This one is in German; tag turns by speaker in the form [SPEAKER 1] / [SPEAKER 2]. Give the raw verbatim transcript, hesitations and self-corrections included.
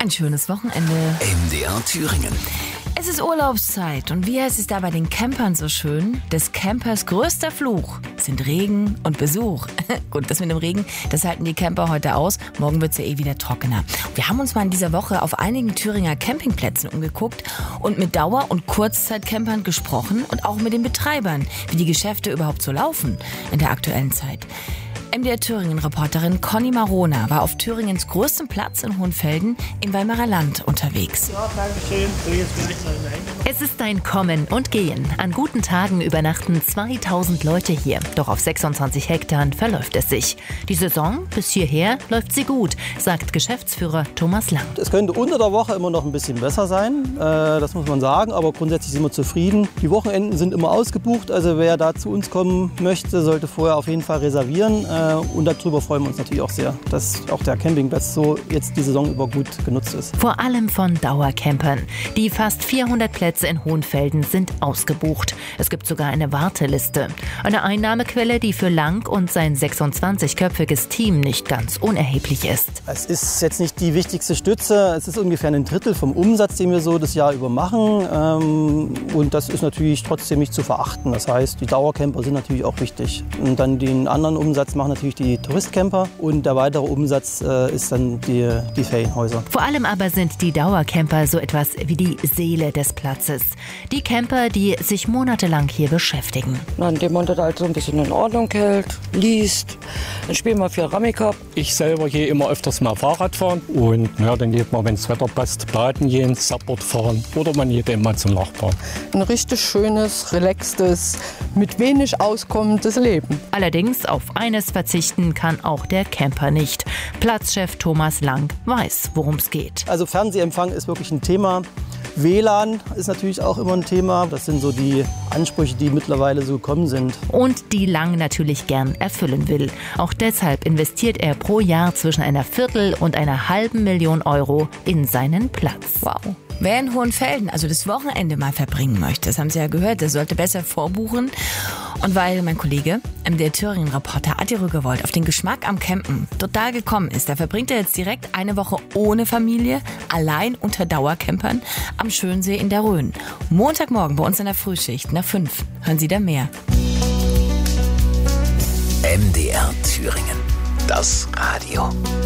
[SPEAKER 1] Ein schönes Wochenende.
[SPEAKER 2] M D R Thüringen.
[SPEAKER 1] Es ist Urlaubszeit und wie heißt es da bei den Campern so schön? Des Campers größter Fluch sind Regen und Besuch. Gut, das mit dem Regen, das halten die Camper heute aus. Morgen wird es ja eh wieder trockener. Wir haben uns mal in dieser Woche auf einigen Thüringer Campingplätzen umgeguckt und mit Dauer- und Kurzzeitcampern gesprochen und auch mit den Betreibern, wie die Geschäfte überhaupt so laufen in der aktuellen Zeit. M D R Thüringen-Reporterin Conny Marona war auf Thüringens größtem Platz in Hohenfelden im Weimarer Land unterwegs.
[SPEAKER 3] Ja, danke schön. So, jetzt bin ich noch hinein.
[SPEAKER 4] Es ist ein Kommen und Gehen. An guten Tagen übernachten zweitausend Leute hier. Doch auf sechsundzwanzig Hektar verläuft es sich. Die Saison bis hierher läuft sie gut, sagt Geschäftsführer Thomas Lang.
[SPEAKER 5] Es könnte unter der Woche immer noch ein bisschen besser sein, äh, das muss man sagen, aber grundsätzlich sind wir zufrieden. Die Wochenenden sind immer ausgebucht, also wer da zu uns kommen möchte, sollte vorher auf jeden Fall reservieren. Äh, und darüber freuen wir uns natürlich auch sehr, dass auch der Campingplatz so jetzt die Saison über gut genutzt ist.
[SPEAKER 4] Vor allem von Dauercampern. Die fast vierhundert Plätze in Hohenfelden sind ausgebucht. Es gibt sogar eine Warteliste. Eine Einnahmequelle, die für Lang und sein sechsundzwanzigköpfiges Team nicht ganz unerheblich ist.
[SPEAKER 5] Es ist jetzt nicht die wichtigste Stütze. Es ist ungefähr ein Drittel vom Umsatz, den wir so das Jahr über machen. Ähm, und das ist natürlich trotzdem nicht zu verachten. Das heißt, die Dauercamper sind natürlich auch wichtig. Und dann den anderen Umsatz machen natürlich die Touristcamper. Und der weitere Umsatz äh, ist dann die, die Ferienhäuser.
[SPEAKER 4] Vor allem aber sind die Dauercamper so etwas wie die Seele des Platzes. Die Camper, die sich monatelang hier beschäftigen.
[SPEAKER 6] Indem man das halt so ein bisschen in Ordnung hält, liest, dann spielen wir viel Rummikub.
[SPEAKER 7] Ich selber gehe immer öfters mal Fahrrad fahren und ja, dann geht man, wenn das Wetter passt, baden gehen, Subboard fahren oder man geht eben mal zum Nachbarn.
[SPEAKER 6] Ein richtig schönes, relaxtes, mit wenig auskommendes Leben.
[SPEAKER 4] Allerdings auf eines verzichten kann auch der Camper nicht. Platzchef Thomas Lang weiß, worum es geht.
[SPEAKER 5] Also Fernsehempfang ist wirklich ein Thema. W L A N ist natürlich auch immer ein Thema. Das sind so die Ansprüche, die mittlerweile so gekommen sind.
[SPEAKER 4] Und die Lang natürlich gern erfüllen will. Auch deshalb investiert er pro Jahr zwischen einer Viertel und einer halben Million Euro in seinen Platz.
[SPEAKER 1] Wow. Wer in Hohenfelden also das Wochenende mal verbringen möchte, das haben Sie ja gehört, der sollte besser vorbuchen. Und weil mein Kollege, M D R Thüringen-Reporter Adi Rügewold, auf den Geschmack am Campen total gekommen ist, da verbringt er jetzt direkt eine Woche ohne Familie, allein unter Dauercampern am Schönsee in der Rhön. Montagmorgen bei uns in der Frühschicht nach fünf. Hören Sie da mehr.
[SPEAKER 2] M D R Thüringen. Das Radio.